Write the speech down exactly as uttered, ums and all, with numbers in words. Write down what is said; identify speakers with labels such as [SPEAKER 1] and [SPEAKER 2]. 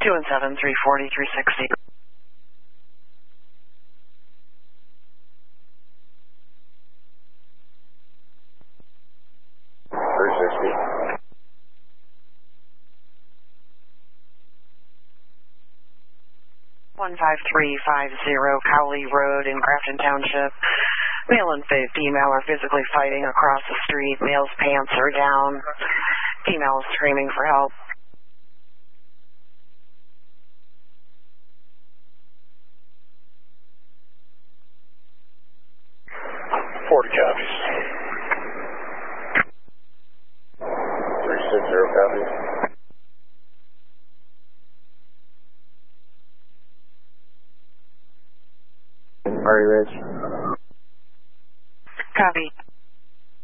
[SPEAKER 1] two one seven, three forty, three sixty.
[SPEAKER 2] three sixty.
[SPEAKER 1] one five three five zero Cowley Road in Grafton Township. Male and female are physically fighting across the street. Male's pants are down. Female is screaming for help.
[SPEAKER 2] forty copies. three sixty copies.
[SPEAKER 3] Murray Ridge.
[SPEAKER 1] Copy.